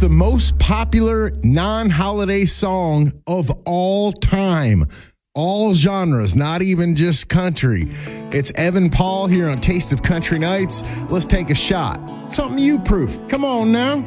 the most popular non-holiday song of all time. All genres, not even just country. It's Evan Paul here on Taste of Country Nights. Let's take a shot. Something you proof. Come on now.